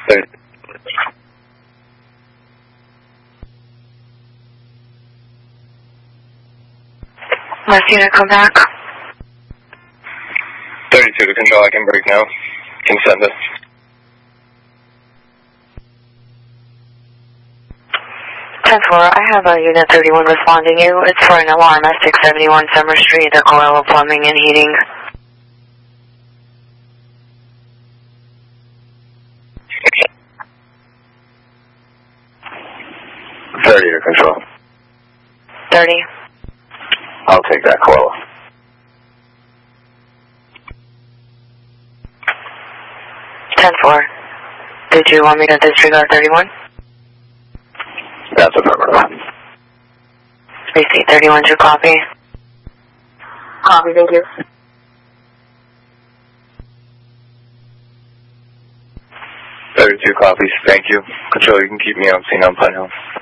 Last unit, come back. 32 to control, I can break now. Can send it. 10-4, I have a unit 31 responding you. It's for an alarm at 671 Summer Street, the Coelho Plumbing and Heating. Okay. 30 to control. 30. I'll take that Coelho. Did you want me to disregard 31? That's affirmative. Receipt 31 to copy. Copy, thank you. 32 copies, thank you. Control, you can keep me on scene on Pine Hill.